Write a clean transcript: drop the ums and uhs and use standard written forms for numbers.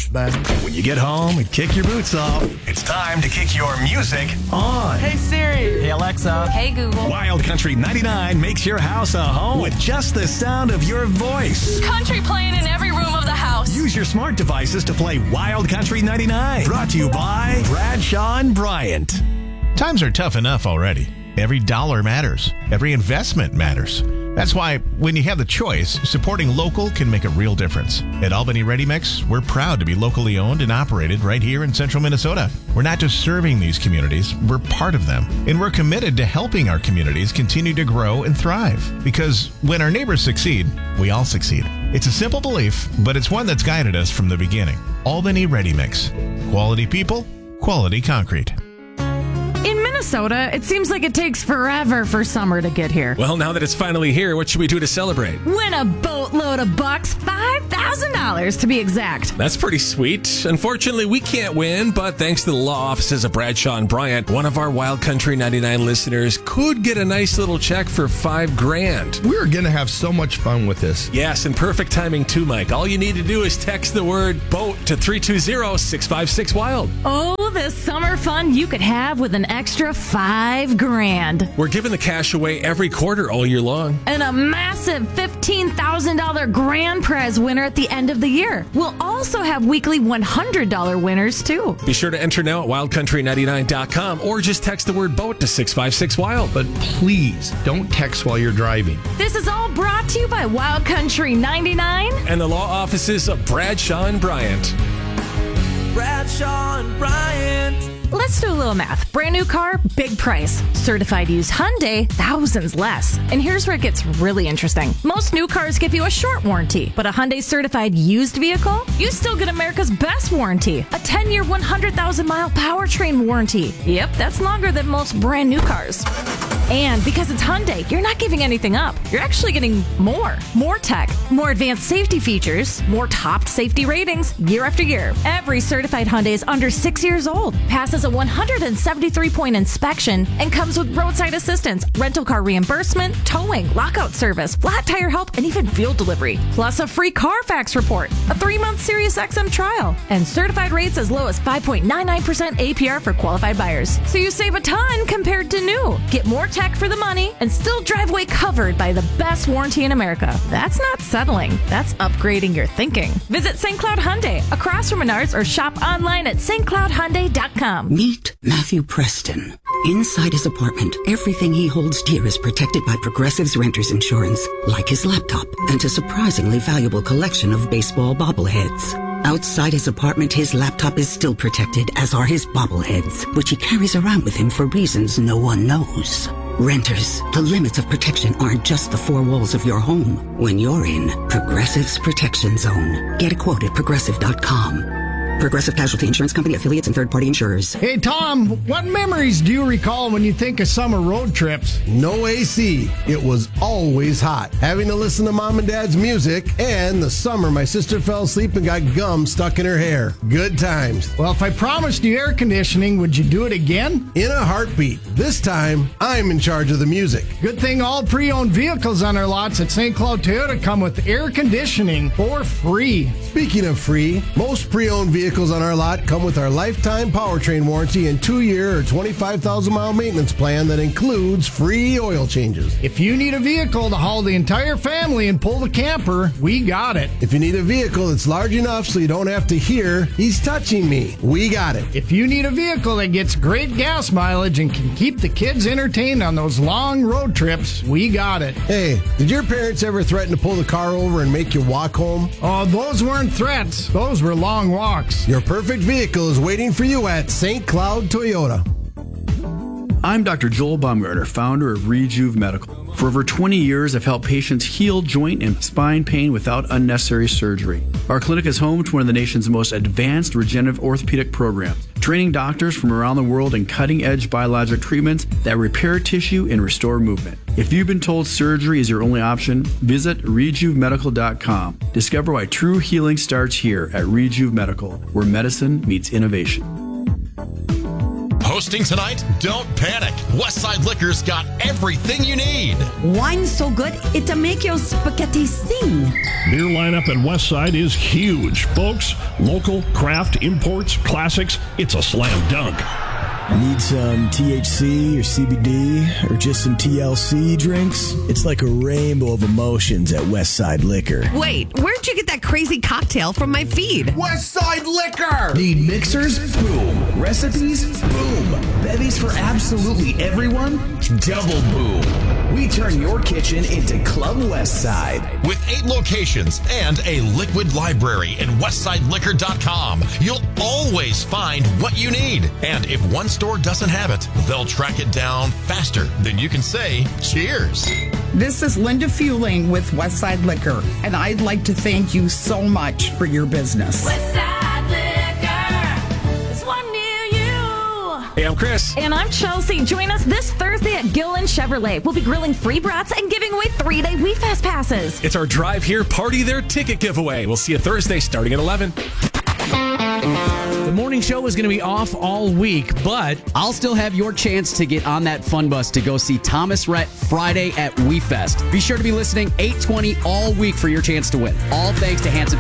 then. When you get home and kick your boots off, it's time to kick your music on. Hey Siri. Hey Alexa. Hey Google. Wild Country 99 makes your house a home with just the sound of your voice. Country playing in every room of the house. Use your smart devices to play Wild Country 99. Brought to you by Bradshaw and Bryant. Times are tough enough already. Every dollar matters. Every investment matters. That's why when you have the choice, supporting local can make a real difference. At Albany Ready Mix, we're proud to be locally owned and operated right here in central Minnesota. We're not just serving these communities, we're part of them. And we're committed to helping our communities continue to grow and thrive. Because when our neighbors succeed, we all succeed. It's a simple belief, but it's one that's guided us from the beginning. Albany Ready Mix. Quality people, quality concrete. In Minnesota, it seems like it takes forever for summer to get here. Well, now that it's finally here, what should we do to celebrate? Win a boatload of bucks, $5,000 to be exact. That's pretty sweet. Unfortunately, we can't win, but thanks to the law offices of Bradshaw and Bryant, one of our Wild Country 99 listeners could get a nice little check for $5,000. We're going to have so much fun with this. Yes, and perfect timing too, Mike. All you need to do is text the word BOAT to 320-656-WILD. Oh, the summer fun you could have with an extra $5,000. We're giving the cash away every quarter all year long. And a massive $15,000 grand prize winner at the end of the year. We'll also have weekly $100 winners, too. Be sure to enter now at wildcountry99.com or just text the word BOAT to 656-WILD. But please, don't text while you're driving. This is all brought to you by Wild Country 99 and the law offices of Bradshaw and Bryant. Bradshaw and Bryant. Let's do a little math. Brand new car, big price. Certified used Hyundai, thousands less. And here's where it gets really interesting. Most new cars give you a short warranty, but a Hyundai certified used vehicle, you still get America's best warranty. A 10-year, 100,000-mile powertrain warranty. Yep, that's longer than most brand new cars. And because it's Hyundai, you're not giving anything up. You're actually getting more. More tech, more advanced safety features, more top safety ratings year after year. Every certified Hyundai is under 6 years old, passes a 173-point inspection, and comes with roadside assistance, rental car reimbursement, towing, lockout service, flat tire help, and even fuel delivery. Plus a free Carfax report, a 3-month Sirius XM trial, and certified rates as low as 5.99% APR for qualified buyers. So you save a ton compared to new. Get more tech for the money and still drive away covered by the best warranty in America. That's not settling. That's upgrading your thinking. Visit St. Cloud Hyundai across from Menards or shop online at stcloudhyundai.com. Meet Matthew Preston. Inside his apartment, everything he holds dear is protected by Progressive's renter's insurance, like his laptop and a surprisingly valuable collection of baseball bobbleheads. Outside his apartment, his laptop is still protected, as are his bobbleheads, which he carries around with him for reasons no one knows. Renters, the limits of protection aren't just the four walls of your home. When you're in Progressive's Protection Zone, get a quote at Progressive.com. Progressive Casualty Insurance Company, affiliates, and third-party insurers. Hey, Tom, what memories do you recall when you think of summer road trips? No AC. It was always hot. Having to listen to Mom and Dad's music, and the summer my sister fell asleep and got gum stuck in her hair. Good times. Well, if I promised you air conditioning, would you do it again? In a heartbeat. This time, I'm in charge of the music. Good thing all pre-owned vehicles on our lots at St. Cloud Toyota come with air conditioning for free. Speaking of free, most pre-owned vehicles on our lot come with our lifetime powertrain warranty and 2-year or 25,000-mile maintenance plan that includes free oil changes. If you need a vehicle to haul the entire family and pull the camper, we got it. If you need a vehicle that's large enough so you don't have to hear, he's touching me, we got it. If you need a vehicle that gets great gas mileage and can keep the kids entertained on those long road trips, we got it. Hey, did your parents ever threaten to pull the car over and make you walk home? Oh, those weren't threats. Those were long walks. Your perfect vehicle is waiting for you at St. Cloud Toyota. I'm Dr. Joel Baumgartner, founder of Rejuve Medical. For over 20 years, I've helped patients heal joint and spine pain without unnecessary surgery. Our clinic is home to one of the nation's most advanced regenerative orthopedic programs, training doctors from around the world in cutting-edge biologic treatments that repair tissue and restore movement. If you've been told surgery is your only option, visit RejuveMedical.com. Discover why true healing starts here at Rejuve Medical, where medicine meets innovation. roasting tonight? Don't panic. Westside Liquor's got everything you need. Wine's so good, it'll make your spaghetti sing. Beer lineup at Westside is huge, folks. Local, craft, imports, classics. It's a slam dunk. Need some THC or CBD or just some TLC drinks? It's like a rainbow of emotions at Westside Liquor. Wait, where'd you get that crazy cocktail from my feed? Westside Liquor! Need mixers? Boom. Recipes? Boom. Bevies for absolutely everyone? Double boom. We turn your kitchen into Club Westside. With 8 locations and a liquid library in westsideliquor.com, you'll always find what you need. And if one store doesn't have it, they'll track it down faster than you can say cheers. This is Linda Fueling with Westside Liquor, and I'd like to thank you so much for your business. Westside Liquor, it's one near you. Hey, I'm Chris. And I'm Chelsea. Join us this Thursday at Gillen Chevrolet. We'll be grilling free brats and giving away 3-day WeFest passes. It's our Drive Here, Party There ticket giveaway. We'll see you Thursday starting at 11. The morning show is going to be off all week, but I'll still have your chance to get on that fun bus to go see Thomas Rhett Friday at WeFest. Be sure to be listening 8:20 all week for your chance to win. All thanks to Hanson